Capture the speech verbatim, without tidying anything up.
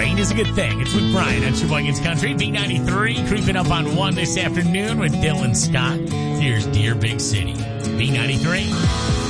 Rain is a good thing. It's with Brian on Sheboygan's Country. B ninety-three creeping up on one this afternoon with Dylan Scott. Here's Dear Big City. B ninety-three.